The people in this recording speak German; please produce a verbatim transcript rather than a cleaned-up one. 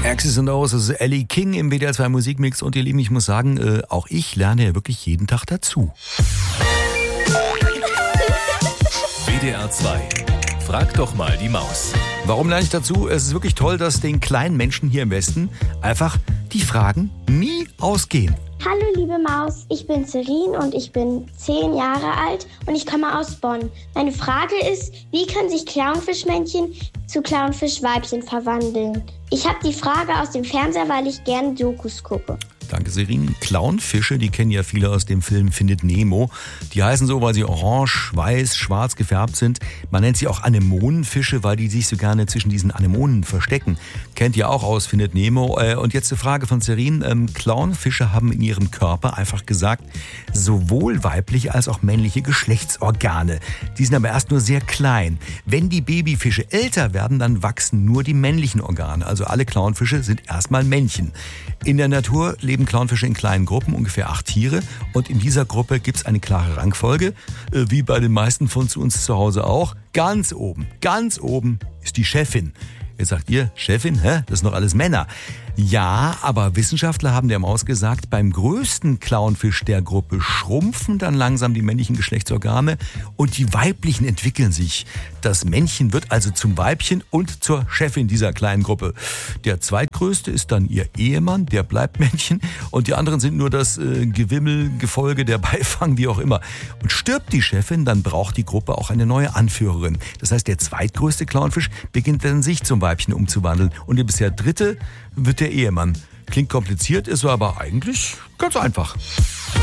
Axis and O's, das ist Ellie King im W D R zwei Musikmix. Und ihr Lieben, ich muss sagen, äh, auch ich lerne ja wirklich jeden Tag dazu. W D R zwei. Frag doch mal die Maus. Warum lerne ich dazu? Es ist wirklich toll, dass den kleinen Menschen hier im Westen einfach die Fragen nie ausgehen. Hallo liebe Maus, ich bin Serin und ich bin zehn Jahre alt und ich komme aus Bonn. Meine Frage ist, wie können sich Clownfischmännchen zu Clownfischweibchen verwandeln? Ich habe die Frage aus dem Fernseher, weil ich gerne Dokus gucke. Danke, Serin. Clownfische, die kennen ja viele aus dem Film Findet Nemo. Die heißen so, weil sie orange, weiß, schwarz gefärbt sind. Man nennt sie auch Anemonenfische, weil die sich so gerne zwischen diesen Anemonen verstecken. Kennt ihr auch aus Findet Nemo. Und jetzt eine Frage von Serin. Ähm, Clownfische haben in ihrem Körper, einfach gesagt, sowohl weibliche als auch männliche Geschlechtsorgane. Die sind aber erst nur sehr klein. Wenn die Babyfische älter werden, dann wachsen nur die männlichen Organe. Also alle Clownfische sind erstmal Männchen. In der Natur leben Clownfische in kleinen Gruppen, ungefähr acht Tiere. Und in dieser Gruppe gibt es eine klare Rangfolge, äh, wie bei den meisten von uns zu Hause auch. Ganz oben, ganz oben ist die Chefin. Jetzt sagt ihr, Chefin, hä? Das sind doch alles Männer. Ja, aber Wissenschaftler haben der Maus gesagt, beim größten Clownfisch der Gruppe schrumpfen dann langsam die männlichen Geschlechtsorgane und die weiblichen entwickeln sich. Das Männchen wird also zum Weibchen und zur Chefin dieser kleinen Gruppe. Der zweitgrößte ist dann ihr Ehemann, der bleibt Männchen und die anderen sind nur das äh, Gewimmel, Gefolge, der Beifang, wie auch immer. Und stirbt die Chefin, dann braucht die Gruppe auch eine neue Anführerin. Das heißt, der zweitgrößte Clownfisch beginnt dann sich zum Weibchen umzuwandeln und der bisher dritte wird der Ehemann. Klingt kompliziert, ist aber eigentlich ganz einfach.